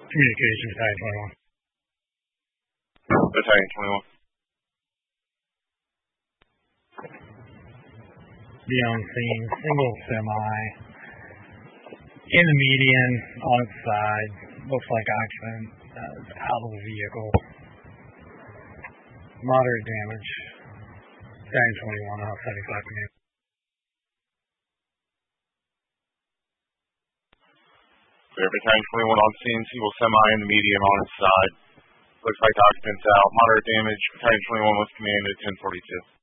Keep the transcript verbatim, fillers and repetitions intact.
Communication, Battalion twenty-one. Battalion twenty-one. Be on scene, single semi, in the median, on its side, looks like occupant uh, out of the vehicle. Moderate damage. Battalion twenty-one, out seventy-five command. Clear, Battalion twenty-one on scene, single semi in the median on its side. Looks like occupants out, moderate damage. Battalion twenty-one was commanded ten forty-two.